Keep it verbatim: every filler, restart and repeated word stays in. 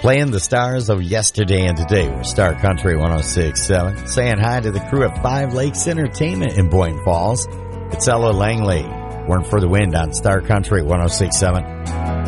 Playing the stars of yesterday and today with Star Country one oh six point seven. Saying hi to the crew at Five Lakes Entertainment in Boynton Falls. It's Ella Langley. Weren't for the Wind on Star Country one oh six point seven.